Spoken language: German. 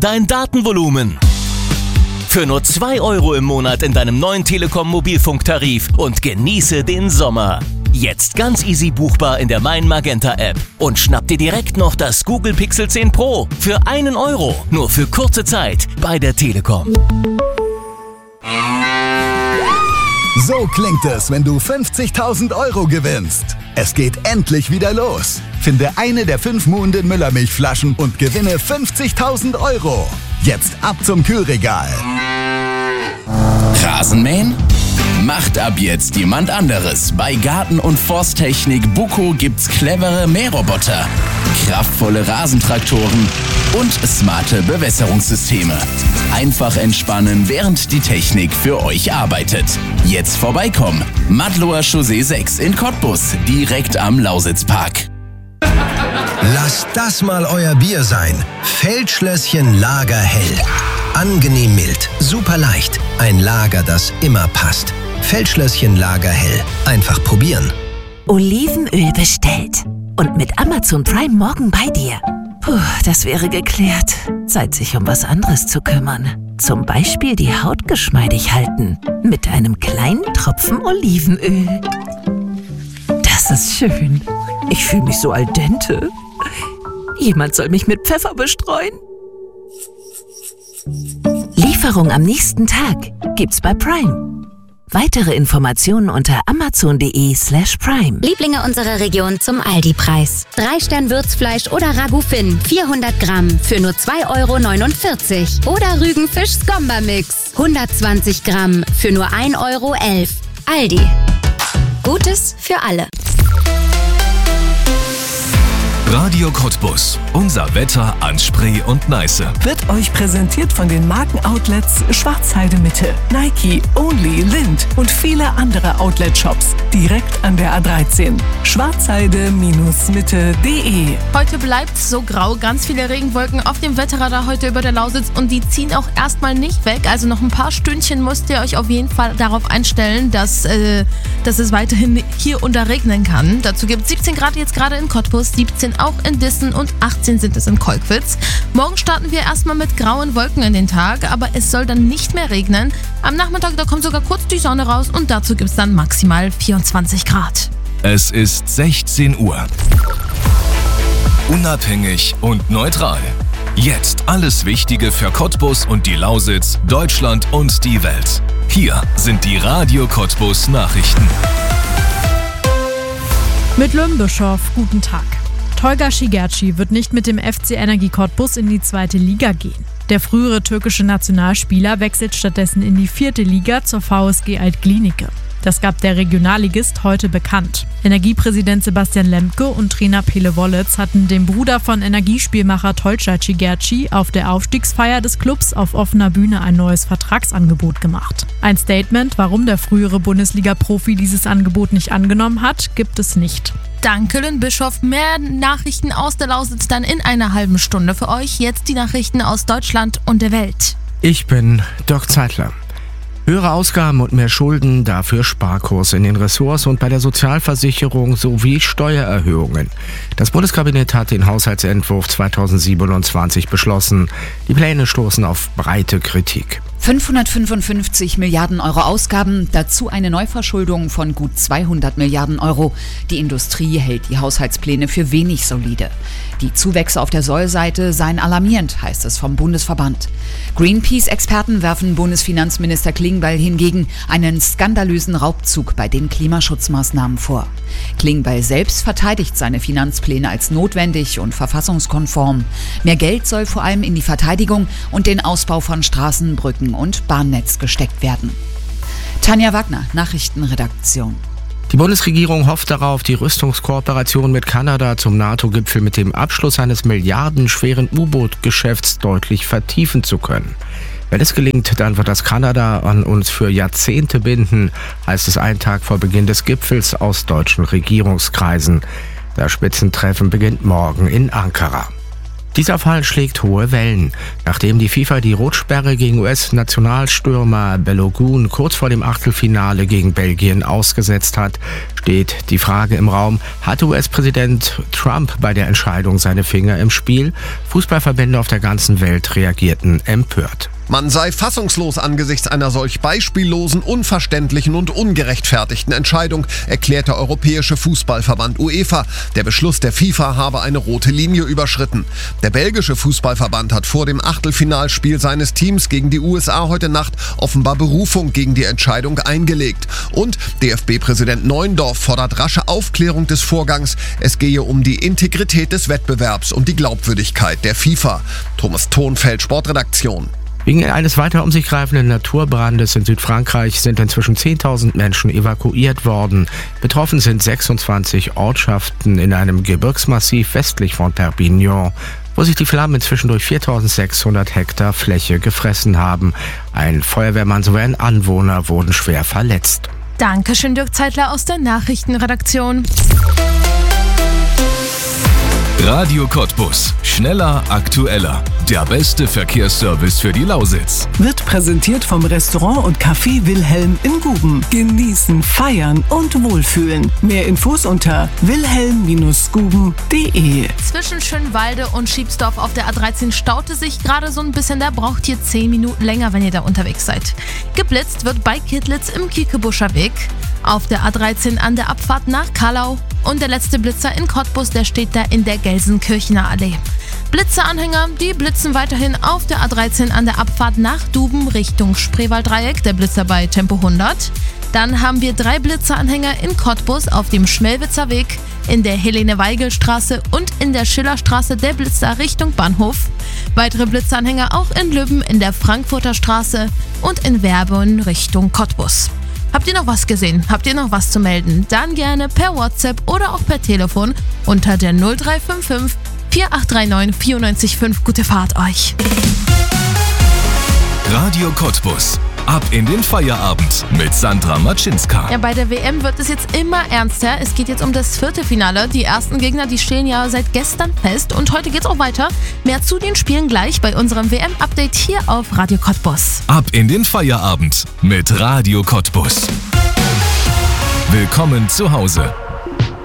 dein Datenvolumen. Für nur 2 € im Monat in deinem neuen Telekom Mobilfunktarif und genieße den Sommer. Jetzt ganz easy buchbar in der Mein Magenta App. Und schnapp dir direkt noch das Google Pixel 10 Pro für 1 €. Nur für kurze Zeit bei der Telekom. So klingt es, wenn du 50.000 € gewinnst. Es geht endlich wieder los. Finde eine der 5 Muhnden Müllermilchflaschen und gewinne 50.000 €. Jetzt ab zum Kühlregal. Rasenmähen? Macht ab jetzt jemand anderes. Bei Garten- und Forsttechnik Buco gibt's clevere Mähroboter, kraftvolle Rasentraktoren und smarte Bewässerungssysteme. Einfach entspannen, während die Technik für euch arbeitet. Jetzt vorbeikommen. Madloer Chaussee 6 in Cottbus, direkt am Lausitzpark. Lasst das mal euer Bier sein. Feldschlösschen Lagerhell. Angenehm mild, super leicht. Ein Lager, das immer passt. Feldschlösschen Lagerhell. Einfach probieren. Olivenöl bestellt. Und mit Amazon Prime morgen bei dir. Puh, das wäre geklärt. Zeit, sich um was anderes zu kümmern. Zum Beispiel die Haut geschmeidig halten. Mit einem kleinen Tropfen Olivenöl. Das ist schön. Ich fühle mich so al dente. Jemand soll mich mit Pfeffer bestreuen. Lieferung am nächsten Tag gibt's bei Prime. Weitere Informationen unter amazon.de/prime. Lieblinge unserer Region zum Aldi-Preis. 3-Stern-Würzfleisch oder Ragout Finn, 400 Gramm für nur 2,49 € Oder Rügenfisch Skomba-Mix, 120 Gramm für nur 1,11 €. Aldi. Gutes für alle. Radio Cottbus. Unser Wetter an Spree und Neiße. Wird euch präsentiert von den Markenoutlets Schwarzheide Mitte, Nike, Only, Lind und viele andere Outlet-Shops. Direkt an der A13. Schwarzheide-mitte.de. Heute bleibt es so grau. Ganz viele Regenwolken auf dem Wetterradar heute über der Lausitz und die ziehen auch erstmal nicht weg. Also noch ein paar Stündchen müsst ihr euch auf jeden Fall darauf einstellen, dass es weiterhin hier und da regnen kann. Dazu gibt es 17 Grad jetzt gerade in Cottbus, 17 auch in Dissen und 18 sind es in Kolkwitz. Morgen starten wir erstmal mit grauen Wolken in den Tag, aber es soll dann nicht mehr regnen. Am Nachmittag, da kommt sogar kurz die Sonne raus und dazu gibt es dann maximal 24 Grad. Es ist 16 Uhr. Unabhängig und neutral. Jetzt alles Wichtige für Cottbus und die Lausitz, Deutschland und die Welt. Hier sind die Radio Cottbus Nachrichten. Mit Lümbischow, guten Tag. Tolga Şigerci wird nicht mit dem FC Energie Cottbus in die 2. Liga gehen. Der frühere türkische Nationalspieler wechselt stattdessen in die 4. Liga zur VSG Altglienicke. Das gab der Regionalligist heute bekannt. Energiepräsident Sebastian Lemke und Trainer Pele Wollitz hatten dem Bruder von Energiespielmacher Tolga Şigerci auf der Aufstiegsfeier des Clubs auf offener Bühne ein neues Vertragsangebot gemacht. Ein Statement, warum der frühere Bundesliga-Profi dieses Angebot nicht angenommen hat, gibt es nicht. Danke, Lynn-Bischof. Mehr Nachrichten aus der Lausitz dann in einer halben Stunde für euch. Jetzt die Nachrichten aus Deutschland und der Welt. Ich bin Dirk Zeitler. Höhere Ausgaben und mehr Schulden, dafür Sparkurs in den Ressorts und bei der Sozialversicherung sowie Steuererhöhungen. Das Bundeskabinett hat den Haushaltsentwurf 2027 beschlossen. Die Pläne stoßen auf breite Kritik. 555 Milliarden Euro Ausgaben, dazu eine Neuverschuldung von gut 200 Milliarden Euro. Die Industrie hält die Haushaltspläne für wenig solide. Die Zuwächse auf der Sollseite seien alarmierend, heißt es vom Bundesverband. Greenpeace-Experten werfen Bundesfinanzminister Klingbeil hingegen einen skandalösen Raubzug bei den Klimaschutzmaßnahmen vor. Klingbeil selbst verteidigt seine Finanzpläne als notwendig und verfassungskonform. Mehr Geld soll vor allem in die Verteidigung und den Ausbau von Straßen, Brücken und Bahnnetz gesteckt werden. Tanja Wagner, Nachrichtenredaktion. Die Bundesregierung hofft darauf, die Rüstungskooperation mit Kanada zum NATO-Gipfel mit dem Abschluss eines milliardenschweren U-Boot-Geschäfts deutlich vertiefen zu können. Wenn es gelingt, dann wird das Kanada an uns für Jahrzehnte binden, heißt es einen Tag vor Beginn des Gipfels aus deutschen Regierungskreisen. Das Spitzentreffen beginnt morgen in Ankara. Dieser Fall schlägt hohe Wellen. Nachdem die FIFA die Rotsperre gegen US-Nationalstürmer Balogun kurz vor dem Achtelfinale gegen Belgien ausgesetzt hat, steht die Frage im Raum, hat US-Präsident Trump bei der Entscheidung seine Finger im Spiel? Fußballverbände auf der ganzen Welt reagierten empört. Man sei fassungslos angesichts einer solch beispiellosen, unverständlichen und ungerechtfertigten Entscheidung, erklärt der Europäische Fußballverband UEFA. Der Beschluss der FIFA habe eine rote Linie überschritten. Der belgische Fußballverband hat vor dem Achtelfinalspiel seines Teams gegen die USA heute Nacht offenbar Berufung gegen die Entscheidung eingelegt. Und DFB-Präsident Neuendorf fordert rasche Aufklärung des Vorgangs. Es gehe um die Integrität des Wettbewerbs und die Glaubwürdigkeit der FIFA. Thomas Thonfeld, Sportredaktion. Wegen eines weiter um sich greifenden Naturbrandes in Südfrankreich sind inzwischen 10.000 Menschen evakuiert worden. Betroffen sind 26 Ortschaften in einem Gebirgsmassiv westlich von Perpignan, wo sich die Flammen inzwischen durch 4.600 Hektar Fläche gefressen haben. Ein Feuerwehrmann sowie ein Anwohner wurden schwer verletzt. Dankeschön, Dirk Zeitler aus der Nachrichtenredaktion. Radio Cottbus. Schneller, aktueller. Der beste Verkehrsservice für die Lausitz. Wird präsentiert vom Restaurant und Café Wilhelm in Guben. Genießen, feiern und wohlfühlen. Mehr Infos unter wilhelm-guben.de. Zwischen Schönwalde und Schiebsdorf auf der A13 staute sich gerade so ein bisschen. Da braucht ihr 10 Minuten länger, wenn ihr da unterwegs seid. Geblitzt wird bei Kittlitz im Kiekebuscher Weg. Auf der A13 an der Abfahrt nach Kallau. Und der letzte Blitzer in Cottbus, der steht da in der Gelsenkirchener Allee. Blitzeranhänger, die blitzen weiterhin auf der A13 an der Abfahrt nach Duben Richtung Spreewalddreieck, der Blitzer bei Tempo 100. Dann haben wir 3 Blitzeranhänger in Cottbus auf dem Schmelwitzer Weg, in der Helene-Weigel-Straße und in der Schillerstraße, der Blitzer Richtung Bahnhof. Weitere Blitzeranhänger auch in Lübben, in der Frankfurter Straße und in Werben Richtung Cottbus. Habt ihr noch was gesehen? Habt ihr noch was zu melden? Dann gerne per WhatsApp oder auch per Telefon unter der 0355 4839 945. Gute Fahrt euch. Radio Cottbus. Ab in den Feierabend mit Sandra Matschinska. Ja, bei der WM wird es jetzt immer ernster. Es geht jetzt um das Viertelfinale. Die ersten Gegner, die stehen ja seit gestern fest. Und heute geht's auch weiter. Mehr zu den Spielen gleich bei unserem WM-Update hier auf Radio Cottbus. Ab in den Feierabend mit Radio Cottbus. Willkommen zu Hause.